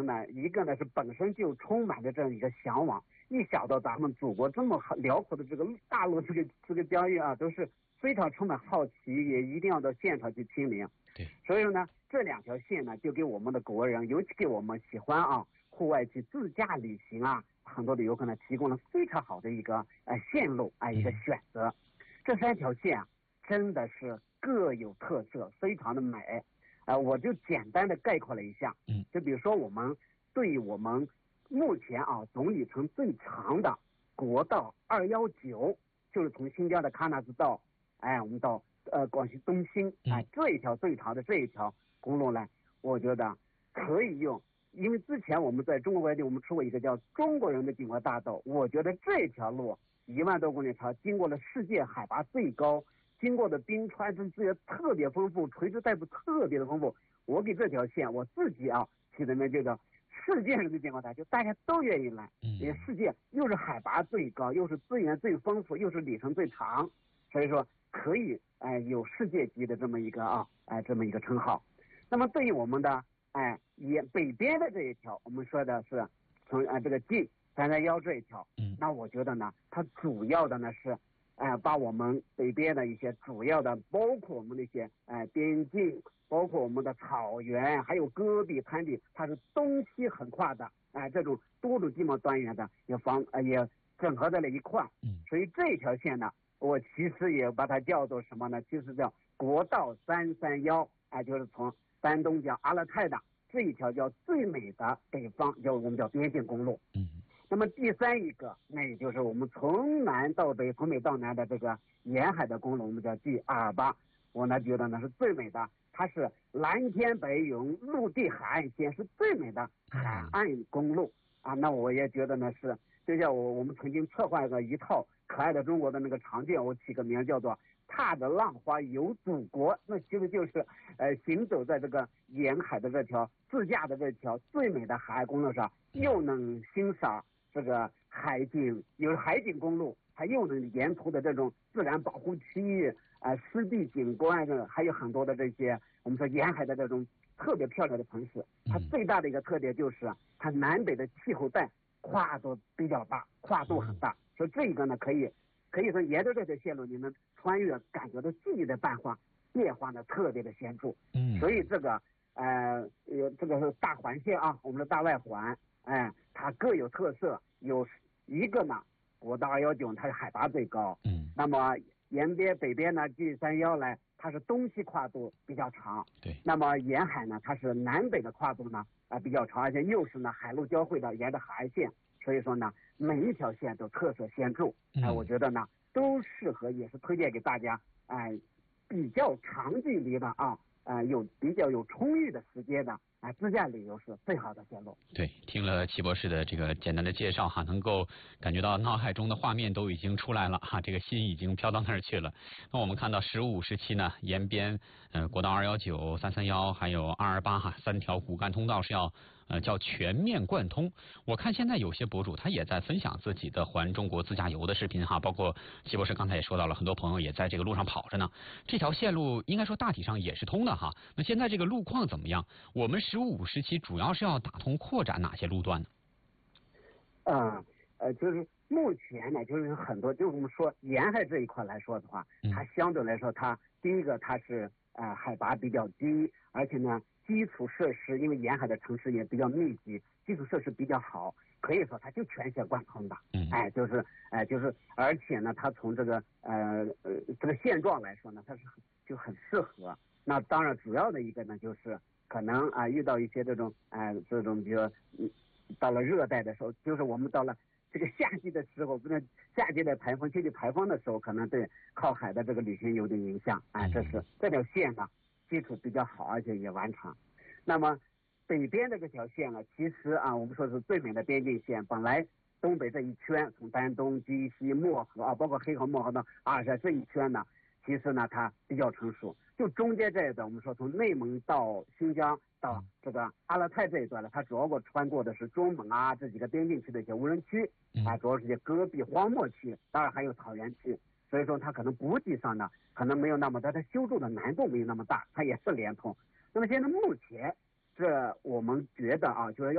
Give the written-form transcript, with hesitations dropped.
人呢，一个呢是本身就充满着这样一个向往，一想到咱们祖国这么辽阔的这个大陆这个疆域啊，都是非常充满好奇，也一定要到现场去亲临。 对， 所以说呢，这2条线呢，就给我们的国人，尤其给我们喜欢户外去自驾旅行很多的游客呢，提供了非常好的一个线路一个选择。这3条线真的是各有特色，非常的美。我就简单的概括了一下，就比如说我们目前总里程最长的国道219，就是从新疆的喀纳兹到我们到广西东兴这一条最长的这一条公路呢，我觉得可以用。因为之前我们在中国外地我们出过一个叫中国人的景观大道，我觉得这条路1万多公里长，经过了世界海拔最高，经过的冰川资源特别丰富，垂直带部特别的丰富。我给这条线我自己起的名就叫世界人的景观大道，就大家都愿意来。因为世界又是海拔最高，又是资源最丰富，又是里程最长，所以说可以有世界级的这么一个这么一个称号。那么对于我们的也北边的这一条，我们说的是从这个G331这一条，那我觉得呢，它主要的呢是把我们北边的一些主要的，包括我们那些边境，包括我们的草原，还有戈壁滩地，它是东西横跨的这种多种地貌端源的也整合在了一块。所以这条线呢，我其实也把它叫做什么呢？其实叫国道331，就是从丹东叫阿勒泰的这一条叫最美的北方，我们叫边境公路。那么第3一个，那也就是我们从南到北，从北到南的这个沿海的公路，我们叫 G228。我呢觉得呢是最美的，它是蓝天白云，陆地海岸线，是最美的海岸公路那我也觉得呢是，就像我们曾经策划了一套可爱的中国的那个长卷，我起个名叫做踏着浪花游祖国，那其实就是行走在这个沿海的这条自驾的这条最美的海岸公路上，又能欣赏这个海景，有海景公路，它又能沿途的这种自然保护区域湿地景观，还有很多的这些我们说沿海的这种特别漂亮的城市。它最大的一个特点就是它南北的气候带跨度比较大，跨度很大，所以这个呢可以说沿着这条线路你们穿越，感觉到记忆的变化呢特别的显著。所以这个这个是大环线我们的大外环，它各有特色。有一个呢，国道219它是海拔最高，那么北边呢 G31呢，它是东西跨度比较长， 对。那么沿海呢，它是南北的跨度呢比较长，而且又是呢海陆交汇的沿着海岸线，所以说呢每一条线都特色显著。我觉得呢都适合，也是推荐给大家比较长距离的比较有充裕的时间的自驾旅游是最好的线路。 对，听了齐博士的这个简单的介绍能够感觉到脑海中的画面都已经出来了这个心已经飘到那儿去了。那我们看到15、17呢，沿边国道219、331还有2283条骨干通道是要叫全面贯通。我看现在有些博主他也在分享自己的环中国自驾游的视频包括齐博士刚才也说到了，很多朋友也在这个路上跑着呢。这条线路应该说大体上也是通的那现在这个路况怎么样？我们15、17主要是要打通扩展哪些路段呢？ 就是目前呢，就是很多，就是我们说沿海这一块来说的话，它相对来说，它第一个它是海拔比较低，而且呢基础设施，因为沿海的城市也比较密集，基础设施比较好，可以说它就全线贯通的。就是而且呢，它从这个这个现状来说呢，它是就很适合。那当然主要的一个呢，就是可能遇到一些这种比如到了热带的时候，就是我们到了这个夏季的时候，不是夏季的台风、秋季台风的时候，可能对靠海的这个旅行有点影响。这是这条线呢基础比较好，而且也完成。那么北边的这条线呢，其实我们说是最美的边境线。本来东北这一圈，从丹东、鸡西、漠河包括黑河、漠河的阿尔山这一圈呢，其实呢它比较成熟。就中间这一段，我们说从内蒙到新疆到这个阿勒泰这一段呢，它主要穿过的是中蒙这几个边境区的一些无人区主要是些戈壁荒漠区，当然还有草原区。所以说它可能补给上呢可能没有那么大，它修筑的难度没有那么大，它也是连通。那么现在目前这我们觉得就是要